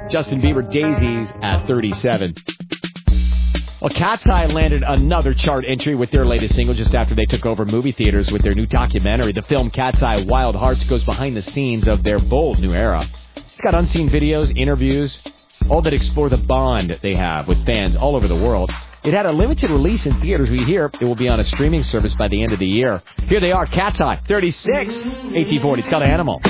Justin Bieber, Daisies at 37. Well, Cat's Eye landed another chart entry with their latest single just after they took over movie theaters with their new documentary. The film Cat's Eye Wild Hearts goes behind the scenes of their bold new era. It's got unseen videos, interviews, all that explore the bond they have with fans all over the world. It had a limited release in theaters. We hear it will be on a streaming service by the end of the year. Here they are, Cat's Eye, 36, AT40. It's called Animal.